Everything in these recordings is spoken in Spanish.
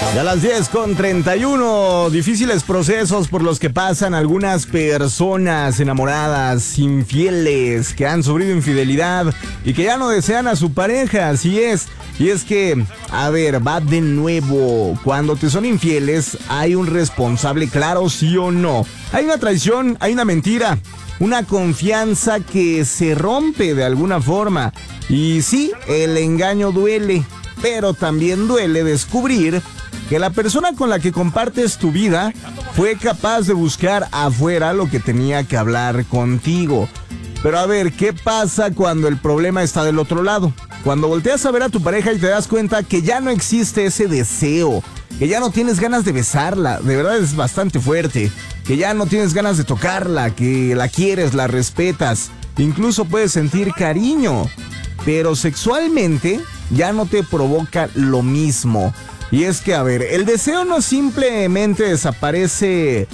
Ya a las 10:31, difíciles procesos por los que pasan algunas personas enamoradas, infieles, que han sufrido infidelidad y que ya no desean a su pareja, así es. Y es que, a ver, va de nuevo. Cuando te son infieles, ¿hay un responsable claro, sí o no? Hay una traición, hay una mentira, una confianza que se rompe de alguna forma. Y sí, el engaño duele, pero también duele descubrir que la persona con la que compartes tu vida fue capaz de buscar afuera lo que tenía que hablar contigo. Pero a ver, ¿qué pasa cuando el problema está del otro lado? Cuando volteas a ver a tu pareja y te das cuenta que ya no existe ese deseo, que ya no tienes ganas de besarla, de verdad es bastante fuerte, que ya no tienes ganas de tocarla, que la quieres, la respetas, incluso puedes sentir cariño, pero sexualmente ya no te provoca lo mismo. Y es que, a ver, el deseo no simplemente desaparece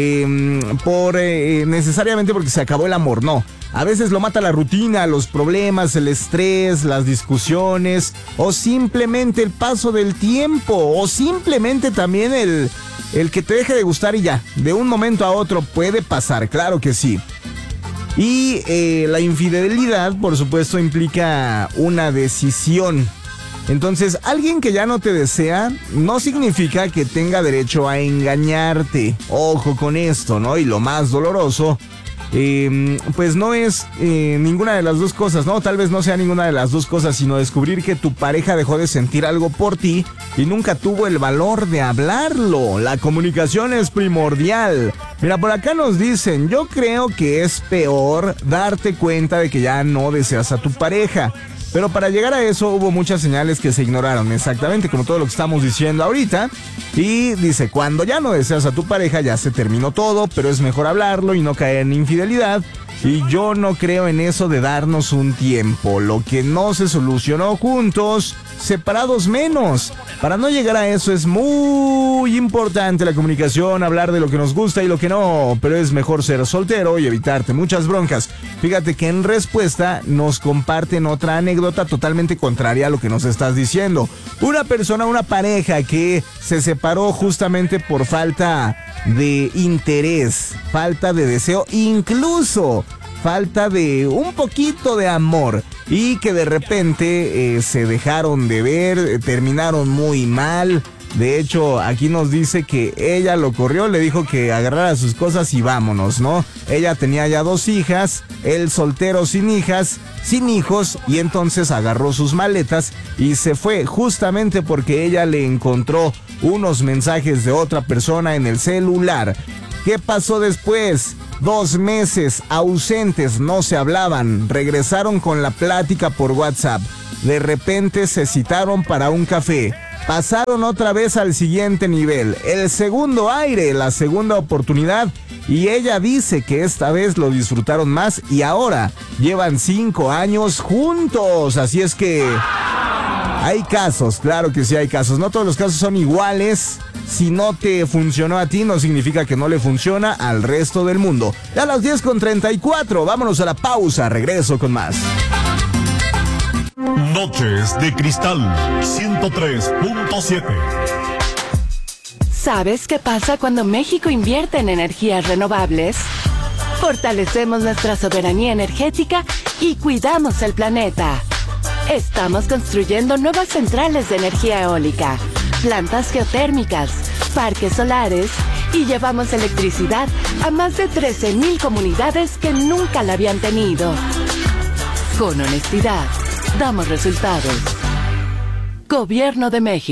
necesariamente porque se acabó el amor, no. A veces lo mata la rutina, los problemas, el estrés, las discusiones, o simplemente el paso del tiempo, o simplemente también el que te deje de gustar y ya, de un momento a otro puede pasar, claro que sí. Y la infidelidad, por supuesto, implica una decisión. Entonces, alguien que ya no te desea no significa que tenga derecho a engañarte. Ojo con esto, ¿no? Y lo más doloroso, pues no es ninguna de las dos cosas, ¿no? Tal vez no sea ninguna de las dos cosas, sino descubrir que tu pareja dejó de sentir algo por ti y nunca tuvo el valor de hablarlo. La comunicación es primordial. Mira, por acá nos dicen, yo creo que es peor darte cuenta de que ya no deseas a tu pareja. Pero para llegar a eso hubo muchas señales que se ignoraron, exactamente como todo lo que estamos diciendo ahorita. Y dice, cuando ya no deseas a tu pareja ya se terminó todo, pero es mejor hablarlo y no caer en infidelidad. Y yo no creo en eso de darnos un tiempo. Lo que no se solucionó juntos, separados menos. Para no llegar a eso es muy importante la comunicación, hablar de lo que nos gusta y lo que no. Pero es mejor ser soltero y evitarte muchas broncas. Fíjate que en respuesta nos comparten otra anécdota totalmente contraria a lo que nos estás diciendo. Una persona, una pareja que se separó justamente por falta de interés, falta de deseo, incluso falta de un poquito de amor, y que de repente se dejaron de ver, terminaron muy mal. De hecho, aquí nos dice que ella lo corrió, le dijo que agarrara sus cosas y vámonos, ¿no? Ella tenía ya 2 hijas, él soltero sin hijas, sin hijos, y entonces agarró sus maletas y se fue, justamente porque ella le encontró unos mensajes de otra persona en el celular. ¿Qué pasó después? 2 meses ausentes, no se hablaban, regresaron con la plática por WhatsApp. De repente se citaron para un café. Pasaron otra vez al siguiente nivel, el segundo aire, la segunda oportunidad, y ella dice que esta vez lo disfrutaron más y ahora llevan 5 años juntos. Así es que hay casos, claro que sí hay casos, no todos los casos son iguales. Si no te funcionó a ti, no significa que no le funciona al resto del mundo. Ya a las 10:34, vámonos a la pausa, regreso con más. Noches de Cristal 103.7. ¿Sabes qué pasa cuando México invierte en energías renovables? Fortalecemos nuestra soberanía energética y cuidamos el planeta. Estamos construyendo nuevas centrales de energía eólica, plantas geotérmicas, parques solares y llevamos electricidad a más de 13,000 comunidades que nunca la habían tenido. Con honestidad, damos resultados. Gobierno de México.